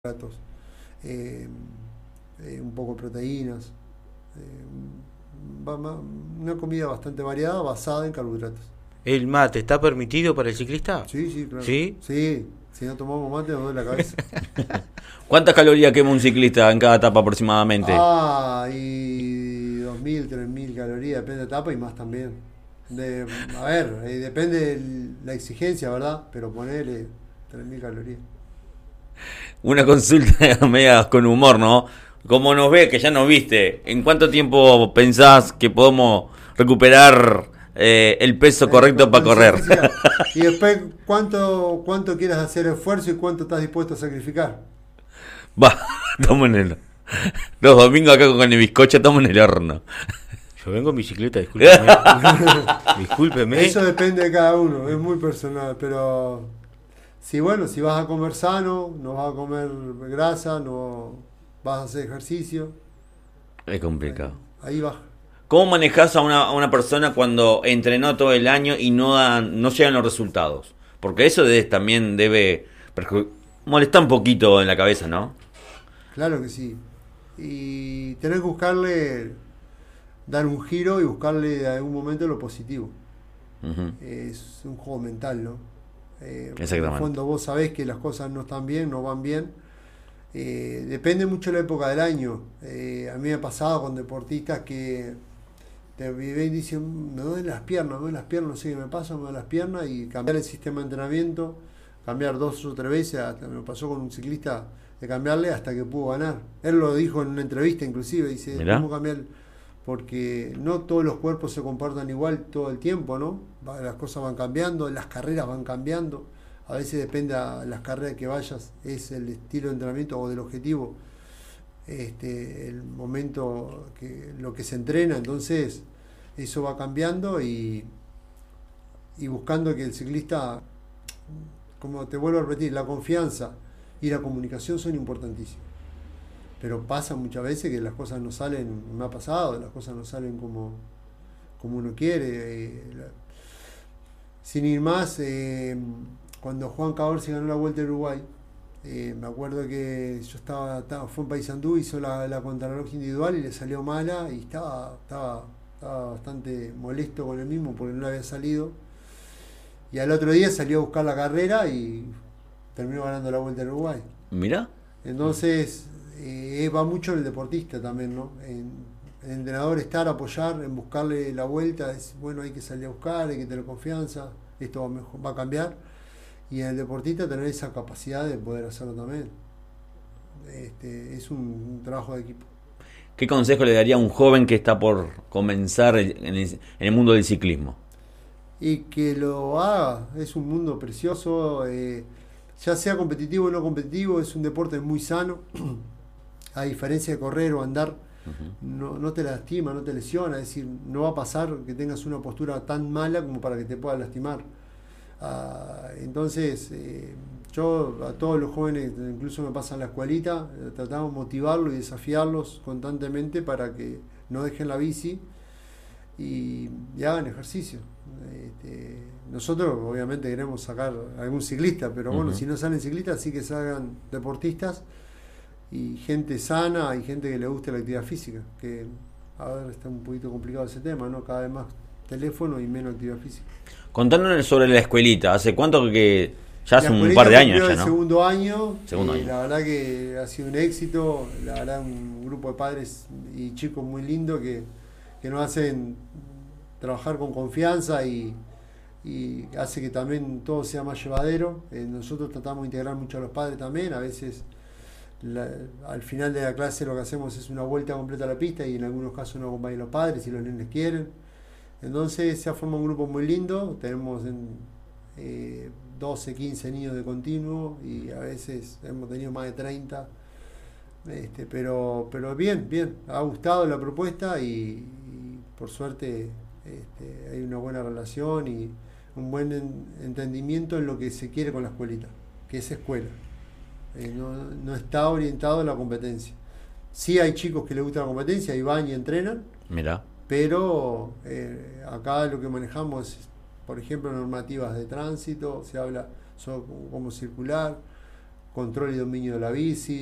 carbohidratos, eh, un poco de proteínas, una comida bastante variada basada en carbohidratos. ¿El mate está permitido para el ciclista? Sí, sí, claro. ¿Sí? Sí, si no tomamos mate nos duele la cabeza. ¿Cuántas calorías quema un ciclista en cada etapa aproximadamente? Y 2.000, 3.000 calorías, depende de la etapa y más también. A ver, depende de la exigencia, ¿verdad? Pero ponele 3.000 calorías. Una consulta media con humor, ¿no? Como nos ve, que ya nos viste, ¿en cuánto tiempo pensás que podemos recuperar el peso correcto para Condición correr? física. Y después, ¿cuánto quieres hacer esfuerzo y cuánto estás dispuesto a sacrificar? Va, estamos en el... Los domingos acá con el bizcocho estamos en el horno. Yo vengo en bicicleta, discúlpeme. Discúlpeme. Eso depende de cada uno, es muy personal, pero si vas a comer sano, no vas a comer grasa, no vas a hacer ejercicio, Es eh, complicado. ahí baja. ¿Cómo manejás a una persona cuando entrenó todo el año y no llegan los resultados? Porque eso también debe molestar un poquito en la cabeza, ¿no? Claro que sí. Y tenés que buscarle, dar un giro y buscarle de algún momento lo positivo. Ujú. Es un juego mental, ¿no? En el Exactamente. fondo vos sabés que las cosas no están bien, no van bien. Depende mucho de la época del año. A mí me ha pasado con deportistas que te viven y dicen, me duelen las piernas, no sé qué me pasa, me duelen las piernas, y cambiar el sistema de entrenamiento, cambiar 2 o 3 veces, hasta me pasó con un ciclista de cambiarle hasta que pudo ganar. Él lo dijo en una entrevista inclusive, dice, Mirá. ¿cómo cambiar? Porque no todos los cuerpos se comportan igual todo el tiempo, ¿no? Las cosas van cambiando, las carreras van cambiando, a veces depende de las carreras que vayas, es el estilo de entrenamiento o del objetivo, el momento que lo que se entrena, entonces eso va cambiando y buscando que el ciclista, como te vuelvo a repetir, la confianza y la comunicación son importantísimos. Pero pasa muchas veces que las cosas no salen, me ha pasado, las cosas no salen como uno quiere. Sin ir más, cuando Juan Caorsi ganó la Vuelta a Uruguay, me acuerdo que yo fue en Paysandú, hizo la contrarreloj individual y le salió mala y estaba bastante molesto con él mismo porque no le había salido. Y al otro día salió a buscar la carrera y terminó ganando la Vuelta a Uruguay. Mirá. Entonces, va mucho en el deportista también, ¿no? En el entrenador estar, apoyar, en buscarle la vuelta, es, bueno, hay que salir a buscar, hay que tener confianza, esto va a cambiar. Y en el deportista tener esa capacidad de poder hacerlo también. Es un trabajo de equipo. ¿Qué consejo le daría a un joven que está por comenzar en el mundo del ciclismo? Y que lo haga, es un mundo precioso, ya sea competitivo o no competitivo, es un deporte muy sano, a diferencia de correr o andar, no te lastima, no te lesiona, es decir, no va a pasar que tengas una postura tan mala como para que te pueda lastimar. Entonces, yo a todos los jóvenes, incluso me pasa en la escuelita, tratamos de motivarlos y desafiarlos constantemente para que no dejen la bici y hagan ejercicio. Nosotros obviamente queremos sacar algún ciclista, pero bueno, Ujú. si no salen ciclistas, sí que salgan deportistas y gente sana y gente que le guste la actividad física, que a ver, está un poquito complicado ese tema, ¿no? Cada vez más teléfono y menos actividad física. Contándonos sobre la escuelita, ¿hace cuánto que ya La hace un par escuelita de años cumplió ya, el ¿no? segundo año Segundo y año. la verdad que ha sido un éxito, la verdad un grupo de padres y chicos muy lindo que nos hacen trabajar con confianza y hace que también todo sea más llevadero. Nosotros tratamos de integrar mucho a los padres también, a veces al final de la clase lo que hacemos es una vuelta completa a la pista y en algunos casos nos acompañan los padres si los nenes quieren. Entonces se ha formado un grupo muy lindo, tenemos 12, 15 niños de continuo y a veces hemos tenido más de 30. Pero bien, bien, ha gustado la propuesta y por suerte hay una buena relación y un buen entendimiento en lo que se quiere con la escuelita, que es escuela. No está orientado a la competencia. Sí hay chicos que les gusta la competencia y van y entrenan, Mirá. pero acá lo que manejamos es, por ejemplo, normativas de tránsito, se habla sobre cómo circular, control y dominio de la bici,